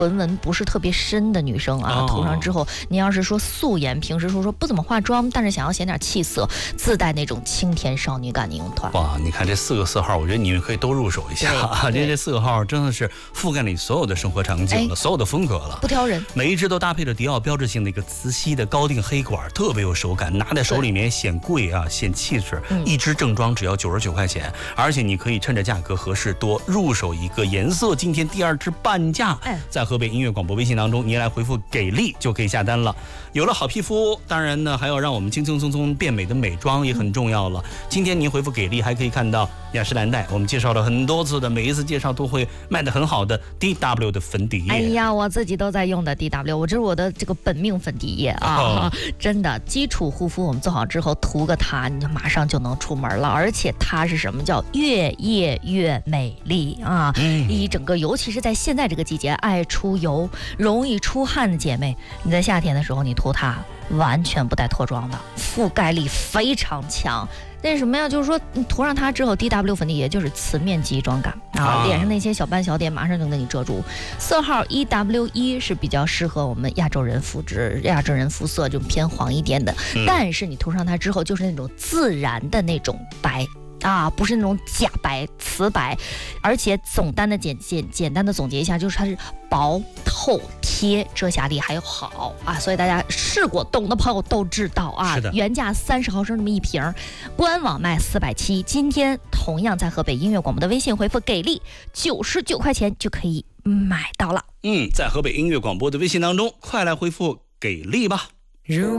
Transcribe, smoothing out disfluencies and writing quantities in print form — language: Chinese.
纹纹不是特别深的女生啊，涂上之后，你要是说素颜，平时说不怎么化妆，但是想要显点气色，自带那种清甜少女感的用团。 哇，你看这4个色号，我觉得你们可以都入手一下啊！这4个号真的是覆盖你所有的生活场景了，所有的风格了， 不挑人。 每一支都搭配着迪奥标志性的一个磁吸的高定黑管，特别有手感，拿在手里面显贵啊，显气质。一支正装只要99块钱，而且你可以趁着价格合适多入手一个颜色。今天第2支半价，在河北音乐广播微信当中，您来回复给力就可以下单了。有了好皮肤，当然呢还要让我们轻轻松松变美的美妆也很重要了。今天您回复给力，还可以看到雅诗兰黛，我们介绍了很多次的，每一次介绍都会卖得很好的 DW 的粉底液。 哎呀，我自己都在用的 DW， 这是我的这个本命粉底液啊，真的基础护肤我们做好之后涂个它，你就马上就能出门了。而且它是什么叫越夜越美丽啊？一整个，尤其是在现在这个季节，爱出油、容易出汗的姐妹，你在夏天的时候你涂它，完全不带脱妆的，覆盖力非常强。那什么呀？就是说你涂上它之后 ，DW 粉底液就是磁面极妆感啊，脸上那些小斑小点马上就给你遮住。色号 EW1 是比较适合我们亚洲人肤质、亚洲人肤色就偏黄一点的，但是你涂上它之后，就是那种自然的那种白。不是那种假白、瓷白，而且简单的总结一下，就是它是薄、透、贴，遮瑕力还有好啊，所以大家试过懂的朋友都知道啊。原价30毫升这么一瓶，官网卖470，今天同样在河北音乐广播的微信回复给力，99块钱就可以买到了。 在河北音乐广播的微信当中，快来回复给力吧。